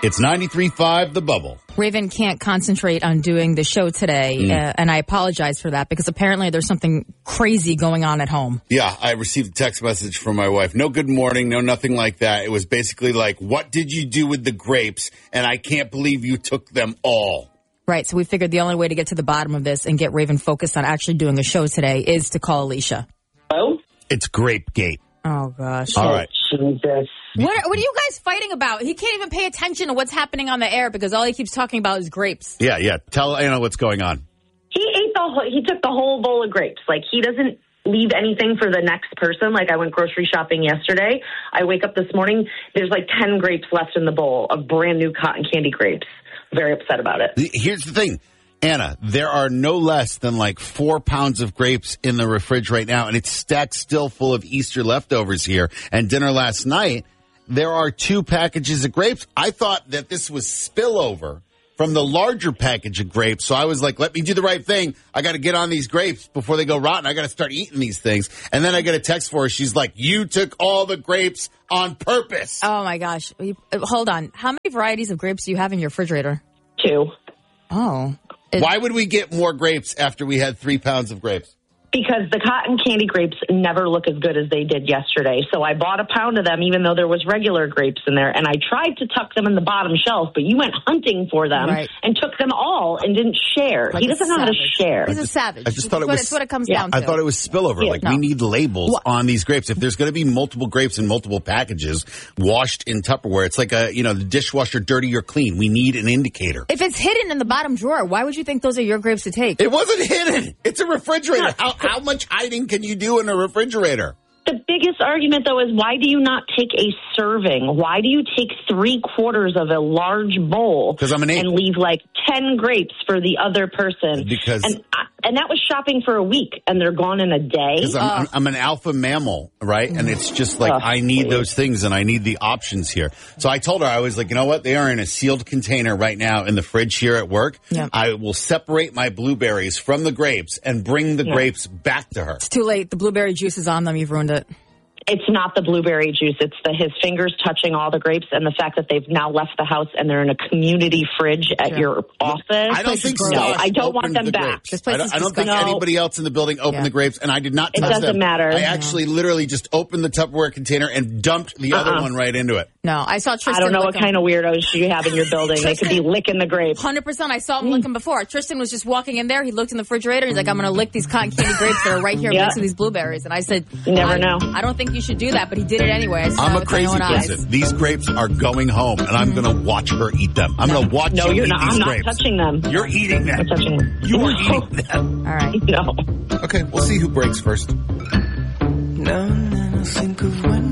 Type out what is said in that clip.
It's 93.5 The Bubble. Raven can't concentrate on doing the show today, and I apologize for that because apparently there's something crazy going on at home. Yeah, I received a text message from my wife. No good morning, no nothing like that. It was basically like, what did you do with the grapes? And I can't believe you took them all. Right, so we figured the only way to get to the bottom of this and get Raven focused on actually doing a show today is to call Alicia. Hello? It's Grapegate. Oh, gosh. All right. Jesus. What are you guys fighting about? He can't even pay attention to what's happening on the air because all he keeps talking about is grapes. Yeah. Tell Anna what's going on. He took the whole bowl of grapes. Like, he doesn't leave anything for the next person. Like, I went grocery shopping yesterday. I wake up this morning, there's like 10 grapes left in the bowl of brand new cotton candy grapes. Very upset about it. Here's the thing, Anna, there are no less than like 4 pounds of grapes in the fridge right now, and it's stacked still full of Easter leftovers here and dinner last night. There are 2 packages of grapes. I thought that this was spillover from the larger package of grapes. So I was like, let me do the right thing. I got to get on these grapes before they go rotten. I got to start eating these things. And then I get a text for her. She's like, you took all the grapes on purpose. Oh, my gosh. Hold on. How many varieties of grapes do you have in your refrigerator? 2. Oh. Why would we get more grapes after we had 3 pounds of grapes? Because the cotton candy grapes never look as good as they did yesterday. So I bought a pound of them, even though there was regular grapes in there. And I tried to tuck them in the bottom shelf, but you went hunting for them and took them all and didn't share. Like he doesn't know how to share. He's a savage. I just thought That's what it comes down to. I thought it was spillover. Yeah, like, we need labels on these grapes. If there's going to be multiple grapes in multiple packages washed in Tupperware, it's like the dishwasher dirty or clean. We need an indicator. If it's hidden in the bottom drawer, why would you think those are your grapes to take? It wasn't hidden. It's a refrigerator. How much hiding can you do in a refrigerator? The biggest argument, though, is why do you not take a serving? Why do you take 3/4 of a large bowl Because I'm an ape. and leave like 10 grapes for the other person? Because and that was shopping for a week, and they're gone in a day. Because I'm an alpha mammal, right? And it's just like I need those things, and I need the options here. So I told her, I was like, you know what? They are in a sealed container right now in the fridge here at work. Yeah. I will separate my blueberries from the grapes and bring the grapes back to her. It's too late. The blueberry juice is on them. You've ruined it. It's not the blueberry juice. It's his fingers touching all the grapes and the fact that they've now left the house and they're in a community fridge at your office. I don't think so. No, I don't want them back. This place I don't think anybody else in the building opened the grapes, and I did not touch them. It doesn't matter. I actually literally just opened the Tupperware container and dumped the other one right into it. No, I saw Tristan. I don't know what kind of weirdos you have in your building. They could be licking the grapes. 100%. I saw him licking before. Tristan was just walking in there. He looked in the refrigerator. He's like, I'm going to lick these cotton candy grapes that are right here next to these blueberries. And I said, You never know. I don't think you should do that, but he did it anyway. I saw I'm it a with my crazy own eyes. person. These grapes are going home, and I'm going to watch her eat them. I'm going to watch you you're eat not. these I'm grapes. not touching them. You're eating them. I'm touching them. You are eating them. All right. No. Okay, we'll see who breaks first. Now and then I think of when